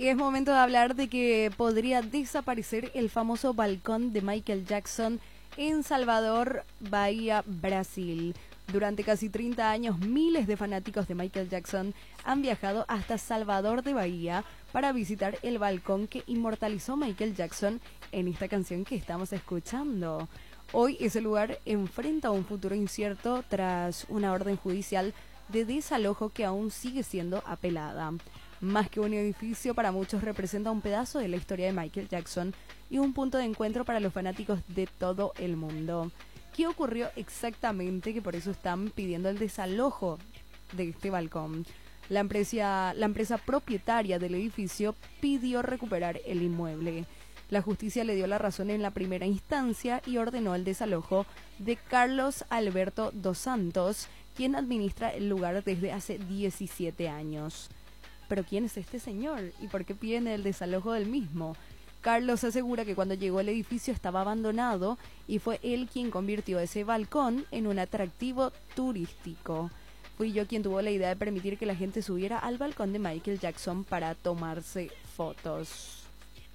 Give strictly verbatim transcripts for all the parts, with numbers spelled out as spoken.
Y es momento de hablar de que podría desaparecer el famoso balcón de Michael Jackson en Salvador, Bahía, Brasil. Durante casi treinta años, miles de fanáticos de Michael Jackson han viajado hasta Salvador de Bahía para visitar el balcón que inmortalizó Michael Jackson en esta canción que estamos escuchando. Hoy ese lugar enfrenta un futuro incierto tras una orden judicial de desalojo que aún sigue siendo apelada. Más que un edificio, para muchos representa un pedazo de la historia de Michael Jackson y un punto de encuentro para los fanáticos de todo el mundo. ¿Qué ocurrió exactamente que por eso están pidiendo el desalojo de este balcón? La empresa, la empresa propietaria del edificio pidió recuperar el inmueble. La justicia le dio la razón en la primera instancia y ordenó el desalojo de Carlos Alberto dos Santos, quien administra el lugar desde hace diecisiete años. ¿Pero quién es este señor? ¿Y por qué piden el desalojo del mismo? Carlos asegura que cuando llegó el edificio estaba abandonado y fue él quien convirtió ese balcón en un atractivo turístico. Fui yo quien tuvo la idea de permitir que la gente subiera al balcón de Michael Jackson para tomarse fotos.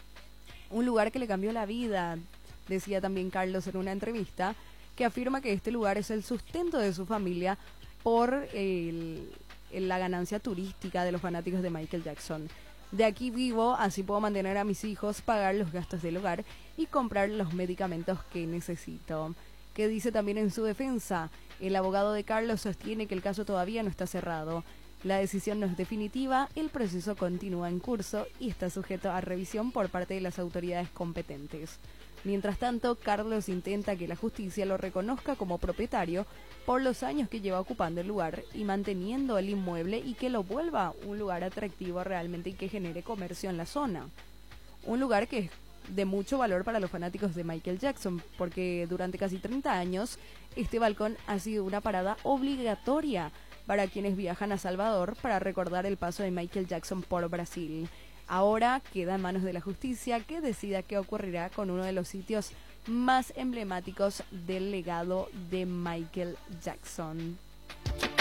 Un lugar que le cambió la vida, decía también Carlos en una entrevista, que afirma que este lugar es el sustento de su familia por el... la ganancia turística de los fanáticos de Michael Jackson. De aquí vivo, así puedo mantener a mis hijos, pagar los gastos del hogar y comprar los medicamentos que necesito. ¿Qué dice también en su defensa? El abogado de Carlos sostiene que el caso todavía no está cerrado. La decisión no es definitiva, el proceso continúa en curso y está sujeto a revisión por parte de las autoridades competentes. Mientras tanto, Carlos intenta que la justicia lo reconozca como propietario por los años que lleva ocupando el lugar y manteniendo el inmueble y que lo vuelva un lugar atractivo realmente y que genere comercio en la zona. Un lugar que es de mucho valor para los fanáticos de Michael Jackson, porque durante casi treinta años este balcón ha sido una parada obligatoria para quienes viajan a Salvador para recordar el paso de Michael Jackson por Brasil. Ahora queda en manos de la justicia que decida qué ocurrirá con uno de los sitios más emblemáticos del legado de Michael Jackson.